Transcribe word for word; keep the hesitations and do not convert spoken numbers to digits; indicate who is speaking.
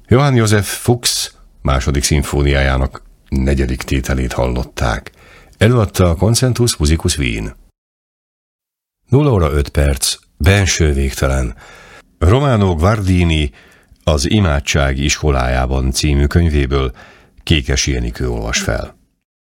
Speaker 1: Johann Joseph Fuchs második szimfóniájának negyedik tételét hallották. Előadta a Concertus Musicus Wien. nulla óra öt perc, benső végtelen. Romano Guardini az Imádság iskolájában című könyvéből Kékesi Enikő olvas fel.